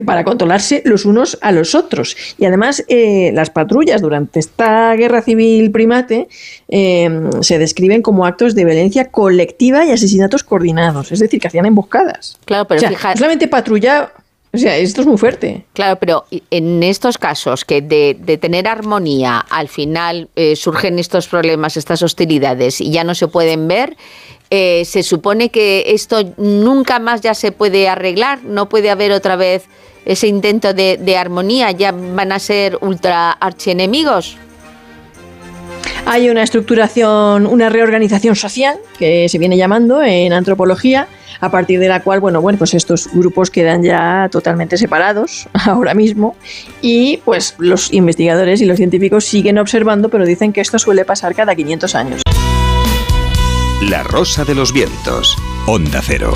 para controlarse los unos a los otros. Y además, las patrullas durante esta guerra civil primate se describen como actos de violencia colectiva y asesinatos coordinados, es decir, que hacían emboscadas. Claro, pero fíjate, solamente patrulla. O sea, esto es muy fuerte. Claro, pero en estos casos que de tener armonía, al final surgen estos problemas, estas hostilidades y ya no se pueden ver, se supone que esto nunca más ya se puede arreglar, no puede haber otra vez ese intento de armonía, ya van a ser ultra archienemigos. Hay una estructuración, una reorganización social que se viene llamando en antropología, a partir de la cual, bueno, pues estos grupos quedan ya totalmente separados ahora mismo y pues los investigadores y los científicos siguen observando, pero dicen que esto suele pasar cada 500 años. La Rosa de los Vientos, Onda Cero.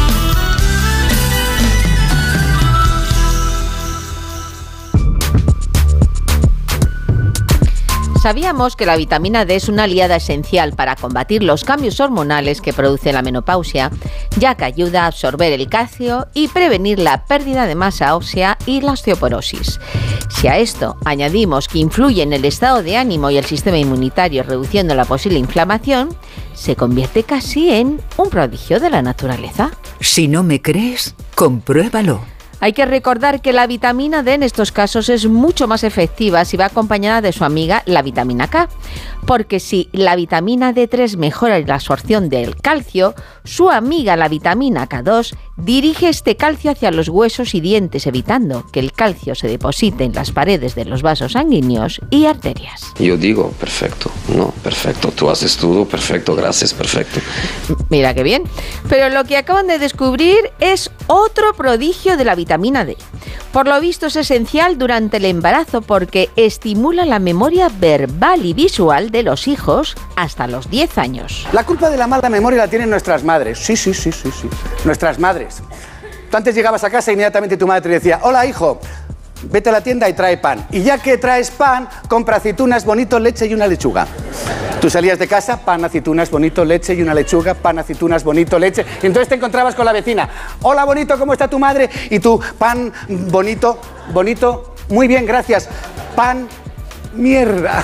Sabíamos que la vitamina D es una aliada esencial para combatir los cambios hormonales que produce la menopausia, ya que ayuda a absorber el calcio y prevenir la pérdida de masa ósea y la osteoporosis. Si a esto añadimos que influye en el estado de ánimo y el sistema inmunitario, reduciendo la posible inflamación, se convierte casi en un prodigio de la naturaleza. Si no me crees, compruébalo. Hay que recordar que la vitamina D en estos casos es mucho más efectiva si va acompañada de su amiga la vitamina K, porque si la vitamina D3 mejora la absorción del calcio, su amiga la vitamina K2 dirige este calcio hacia los huesos y dientes, evitando que el calcio se deposite en las paredes de los vasos sanguíneos y arterias. Yo digo, perfecto, no, perfecto, tú haces todo, perfecto, gracias, perfecto. Mira qué bien, pero lo que acaban de descubrir es otro prodigio de la vitamina D. Por lo visto es esencial durante el embarazo porque estimula la memoria verbal y visual de los hijos hasta los 10 años. La culpa de la mala memoria la tienen nuestras madres. Sí. Nuestras madres. Tú antes llegabas a casa e inmediatamente tu madre te decía: hola, hijo, vete a la tienda y trae pan. Y ya que traes pan, compra aceitunas, bonito, leche y una lechuga. Tú salías de casa, pan, aceitunas, bonito, leche y una lechuga, pan, aceitunas, bonito, leche. Y entonces te encontrabas con la vecina. Hola, bonito, ¿cómo está tu madre? Y tú, pan, bonito, muy bien, gracias. Pan, mierda.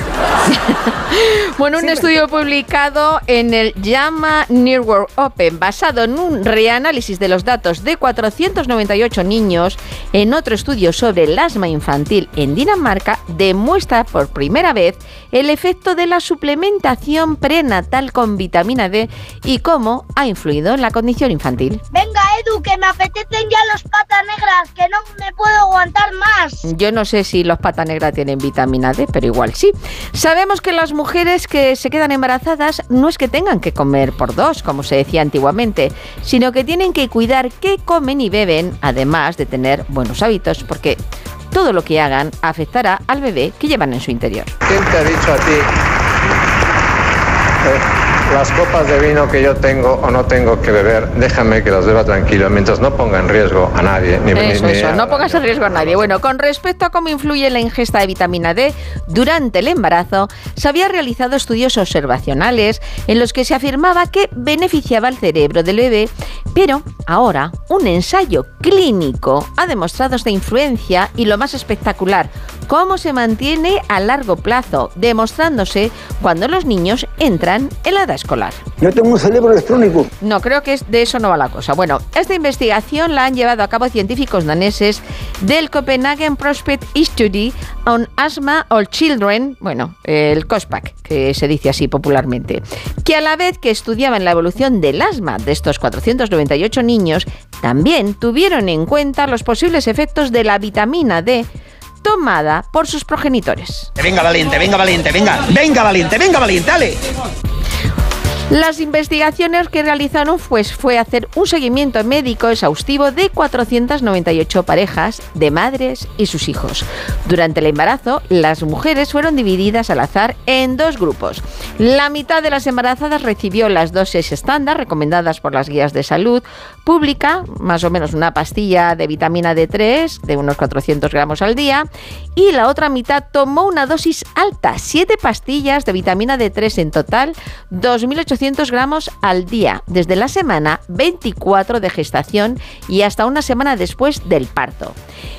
Bueno, un estudio publicado en el JAMA Neurworld Open, basado en un reanálisis de los datos de 498 niños en otro estudio sobre el asma infantil en Dinamarca, demuestra por primera vez el efecto de la suplementación prenatal con vitamina D y cómo ha influido en la condición infantil. Venga, Edu, que me apetecen ya los patas negras, que no me puedo aguantar más. Yo no sé si los patas negras tienen vitamina D, pero igual sí. Sabemos que las mujeres que se quedan embarazadas no es que tengan que comer por dos, como se decía antiguamente, sino que tienen que cuidar qué comen y beben, además de tener buenos hábitos, porque todo lo que hagan afectará al bebé que llevan en su interior. ¿Quién te ha dicho a ti las copas de vino que yo tengo o no tengo que beber? Déjame que las beba tranquilo, mientras no ponga en riesgo a nadie. No pongas en riesgo a nadie. Bueno, con respecto a cómo influye la ingesta de vitamina D durante el embarazo, se había realizado estudios observacionales en los que se afirmaba que beneficiaba al cerebro del bebé, pero ahora un ensayo clínico ha demostrado esta influencia y, lo más espectacular, cómo se mantiene a largo plazo, demostrándose cuando los niños entran en la edad escolar. Yo tengo un cerebro electrónico. No, creo que de eso no va la cosa. Bueno, esta investigación la han llevado a cabo científicos daneses del Copenhagen Prospect Study on Asthma of Children, bueno, el COSPAC, que se dice así popularmente, que a la vez que estudiaban la evolución del asma de estos 498 niños, también tuvieron en cuenta los posibles efectos de la vitamina D tomada por sus progenitores. Venga valiente, venga valiente, venga valiente, dale. Las investigaciones que realizaron fue hacer un seguimiento médico exhaustivo de 498 parejas de madres y sus hijos. Durante el embarazo, las mujeres fueron divididas al azar en dos grupos. La mitad de las embarazadas recibió las dosis estándar recomendadas por las guías de salud pública, más o menos una pastilla de vitamina D3 de unos 400 gramos al día, y la otra mitad tomó una dosis alta, 7 pastillas de vitamina D3 en total, 2.800 gramos al día, desde la semana 24 de gestación y hasta una semana después del parto.